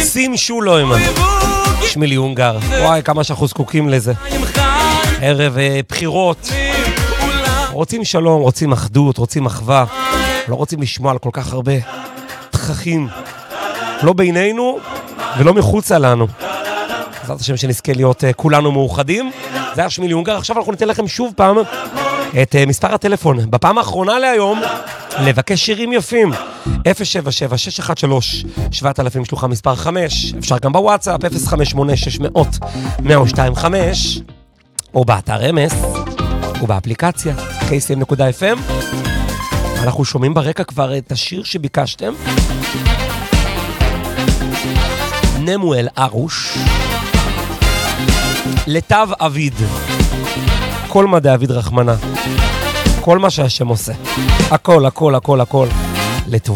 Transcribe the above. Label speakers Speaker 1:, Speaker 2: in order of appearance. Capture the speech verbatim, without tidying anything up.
Speaker 1: שים שולוים, שמילי הונגר. וואי, כמה שאנחנו זקוקים לזה. ערב בחירות. רוצים שלום, רוצים אחדות, רוצים אחווה. לא רוצים לשמוע על כל כך הרבה תככים. לא בינינו ולא מחוצה לנו. בעזרת השם שנזכה להיות uh, כולנו מאוחדים. זה היה שמילי הונגר. עכשיו אנחנו ניתן לכם שוב פעם את uh, מספר הטלפון. בפעם האחרונה להיום, לבקש שירים יפים. אפס שבע שבע שש אחת שלוש שבעת אלפים שלוחה מספר חמש. אפשר גם בוואטסאפ אפס חמש שמונה שש מאות מאה ושתיים חמש. או באתר אמס, או באפליקציה קי סי אם נקודה אף אם. אנחנו שומעים ברקע כבר את השיר שביקשתם. נמואל ארוש. לטו אביד. כל מה דאביד רחמנה. כל מה שהשם עושה. הכל, הכל, הכל, הכל. לטוב.